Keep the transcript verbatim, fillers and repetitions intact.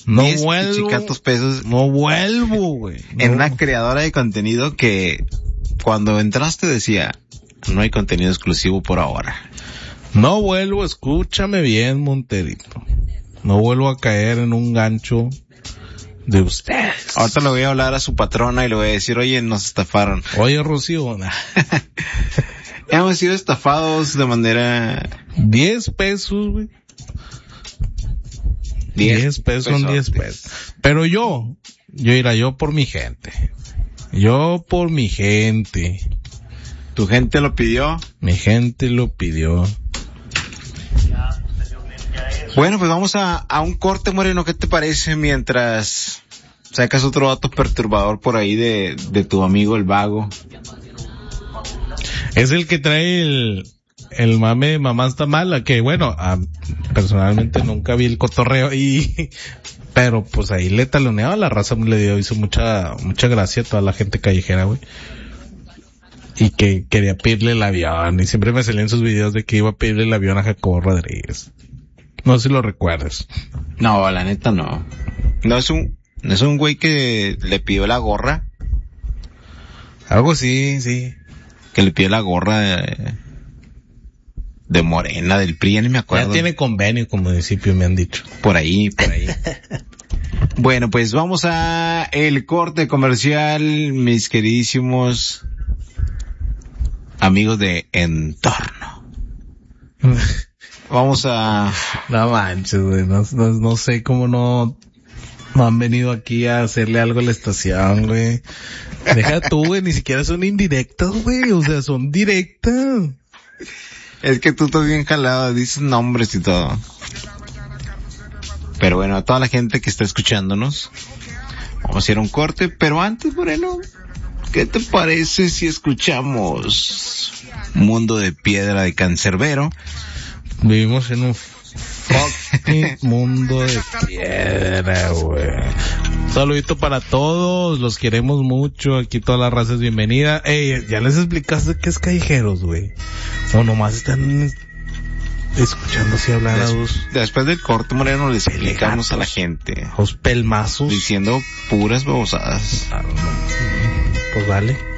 No diez vuelvo. pichicatos pesos. No vuelvo, güey. No. En una creadora de contenido que cuando entraste decía, no hay contenido exclusivo por ahora. No vuelvo, escúchame bien, Monterito. No vuelvo a caer en un gancho de ustedes. Ahorita le voy a hablar a su patrona y le voy a decir, oye, nos estafaron. Oye, Rocío. Hemos sido estafados de manera... Diez pesos, güey. Diez pesos son diez pesos. Pero yo, yo irá yo por mi gente. Yo por mi gente. ¿Tu gente lo pidió? Mi gente lo pidió. Bueno, pues vamos a, a un corte, Moreno. ¿Qué te parece mientras sacas otro dato perturbador por ahí de, de tu amigo el vago? Es el que trae el, el mame de mamá está mala, que bueno, a, personalmente nunca vi el cotorreo y, pero pues ahí le taloneaba, la raza le dio, hizo mucha, mucha gracia a toda la gente callejera, güey. Y que quería pedirle el avión, y siempre me salían sus videos de que iba a pedirle el avión a Jacobo Rodríguez. No sé si lo recuerdas. No, la neta no. No es un, no es un güey que le pidió la gorra. Algo así, sí. Que le pidió la gorra de, de Morena, del P R I, ya ni me acuerdo. Ya tiene convenio con municipio, me han dicho. Por ahí, por ahí. Bueno, pues vamos a el corte comercial, mis queridísimos amigos de Entorno. Vamos a... No manches, güey, no, no, no sé cómo no, no han venido aquí a hacerle algo a la estación, güey. Deja tú, güey, ni siquiera son indirectas, güey, o sea, son directas. Es que tú estás bien jalado, dices nombres y todo. Pero bueno, a toda la gente que está escuchándonos, vamos a hacer un corte, pero antes, Moreno, ¿qué te parece si escuchamos Mundo de Piedra de Cancerbero? Vivimos en un fucking mundo de piedra, güey. Un saludito para todos, los queremos mucho, aquí toda la raza es bienvenida. Ey, ¿ya les explicaste qué es callejeros, güey? O nomás están escuchando así hablar Des, a los... Después del corte, Moreno, les explicamos a la gente. Los pelmazos. Diciendo puras babosadas. Ah, no. Pues vale.